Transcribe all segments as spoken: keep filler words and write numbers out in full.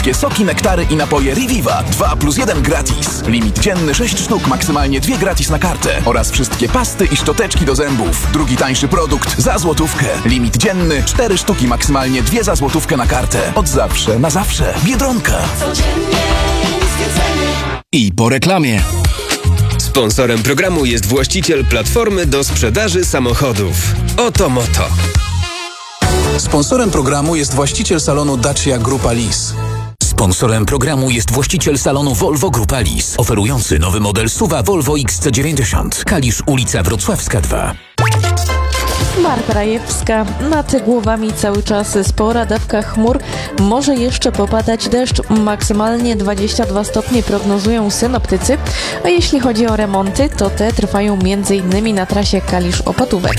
Soki, nektary i napoje Reviva. dwa plus jeden gratis. Limit dzienny sześć sztuk, maksymalnie dwie gratis na kartę. Oraz wszystkie pasty i szczoteczki do zębów. Drugi tańszy produkt za złotówkę. Limit dzienny cztery sztuki, maksymalnie dwie za złotówkę na kartę. Od zawsze na zawsze. Biedronka. I po reklamie. Sponsorem programu jest właściciel platformy do sprzedaży samochodów. Oto Moto. Sponsorem programu jest właściciel salonu Dacia Grupa Lis. Sponsorem programu jest właściciel salonu Volvo Grupa Lis, oferujący nowy model S U V-a Volvo X C dziewięćdziesiąt. Kalisz, ulica Wrocławska dwa. Marta Rajewska. Nad głowami cały czas spora dawka chmur. Może jeszcze popadać deszcz. Maksymalnie dwadzieścia dwa stopnie prognozują synoptycy. A jeśli chodzi o remonty, to te trwają między innymi na trasie Kalisz-Opatówek.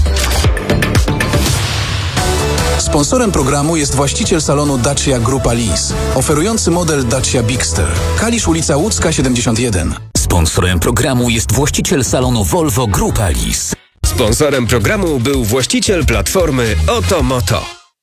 Sponsorem programu jest właściciel salonu Dacia Grupa Lis, oferujący model Dacia Bigster. Kalisz, ulica Łódzka siedemdziesiąt jeden. Sponsorem programu jest właściciel salonu Volvo Grupa Lis. Sponsorem programu był właściciel platformy Oto Moto.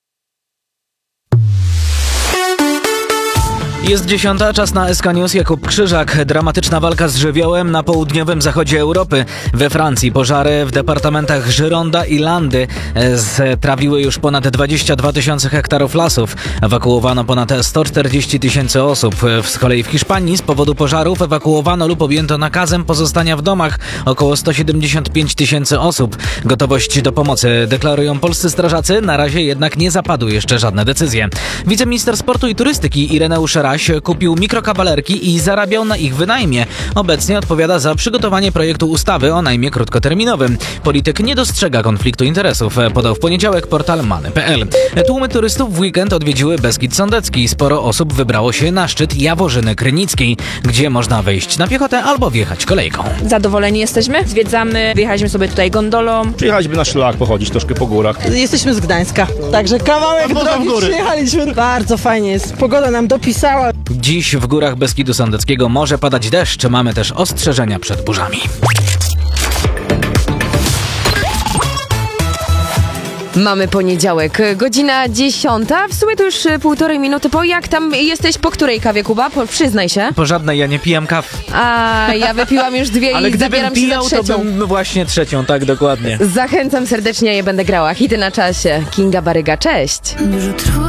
Jest dziesiąta, czas na S K News. Jakub Krzyżak. Dramatyczna walka z żywiołem na południowym zachodzie Europy. We Francji pożary w departamentach Gironda i Landy strawiły już ponad dwadzieścia dwa tysiące hektarów lasów. Ewakuowano ponad sto czterdzieści tysięcy osób. Z kolei w Hiszpanii z powodu pożarów ewakuowano lub objęto nakazem pozostania w domach około sto siedemdziesiąt pięć tysięcy osób. Gotowość do pomocy deklarują polscy strażacy. Na razie jednak nie zapadły jeszcze żadne decyzje. Wiceminister sportu i turystyki Ireneusz Raś kupił mikrokawalerki i zarabiał na ich wynajmie. Obecnie odpowiada za przygotowanie projektu ustawy o najmie krótkoterminowym. Polityk nie dostrzega konfliktu interesów, podał w poniedziałek portal many kropka p l. Tłumy turystów w weekend odwiedziły Beskid Sądecki. Sporo osób wybrało się na szczyt Jaworzyny Krynickiej, gdzie można wejść na piechotę albo wjechać kolejką. Zadowoleni jesteśmy. Zwiedzamy, wyjechaliśmy sobie tutaj gondolą. Przyjechaliśmy na szlak, pochodzić troszkę po górach. Jesteśmy z Gdańska, także kawałek drogi przyjechaliśmy. Bardzo fajnie jest. Pogoda nam dopisała. Dziś w górach Beskidu Sądeckiego może padać deszcz. Mamy też ostrzeżenia przed burzami. Mamy poniedziałek, godzina dziesiąta, w sumie to już półtorej minuty po. Jak tam jesteś, po której kawie, Kuba? Po, przyznaj się. Po żadnej, ja nie pijam kaw. A ja wypiłam już dwie Ale i zabieram pijał, się za trzecią. To bym właśnie trzecią, tak dokładnie. Zachęcam serdecznie, ja będę grała hity na czasie. Kinga Baryga, cześć.